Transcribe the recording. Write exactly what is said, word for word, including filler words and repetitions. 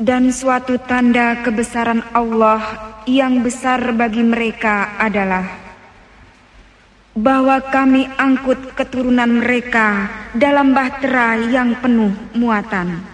Dan suatu tanda kebesaran Allah yang besar bagi mereka adalah bahwa kami angkut keturunan mereka dalam bahtera yang penuh muatan.